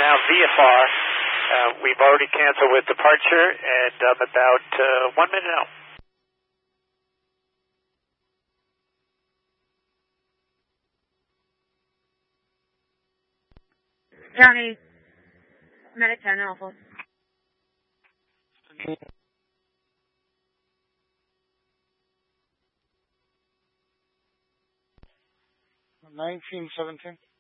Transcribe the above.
now VFR. We've already canceled with departure, and I'm about 1 minute out. County Medic 10 Alpha. 1917.